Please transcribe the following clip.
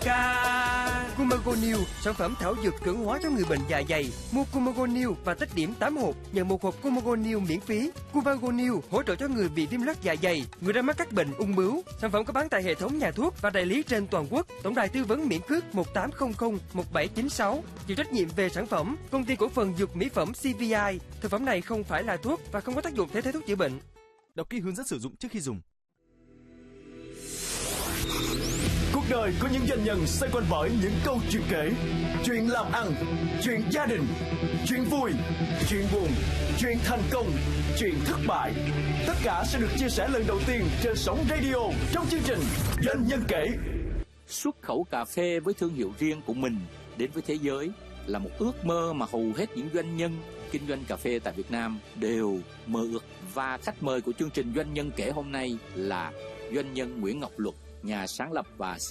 ca. Cumago New, sản phẩm thảo dược cường hóa cho người bệnh dạ dày. Mua Cumago New và tích điểm 8 hộp, nhận một hộp Cumago New miễn phí. Cumago New hỗ trợ cho người bị viêm loét dạ dày, người đang mắc các bệnh ung bướu. Sản phẩm có bán tại hệ thống nhà thuốc và đại lý trên toàn quốc. Tổng đài tư vấn miễn cước 1800 1796. Chịu trách nhiệm về sản phẩm, Công ty cổ phần dược mỹ phẩm CVI. Thực phẩm này không phải là thuốc và không có tác dụng thay thế thuốc chữa bệnh. Đọc kỹ hướng dẫn sử dụng trước khi dùng. Cuộc đời của những doanh nhân xoay quanh bởi những câu chuyện kể, chuyện làm ăn, chuyện gia đình, chuyện vui, chuyện buồn, chuyện thành công, chuyện thất bại. Tất cả sẽ được chia sẻ lần đầu tiên trên sóng radio trong chương trình Doanh nhân kể. Xuất khẩu cà phê với thương hiệu riêng của mình đến với thế giới là một ước mơ mà hầu hết những doanh nhân kinh doanh cà phê tại Việt Nam đều mơ ước. Và khách mời của chương trình Doanh nhân kể hôm nay là doanh nhân Nguyễn Ngọc Luật, nhà sáng lập và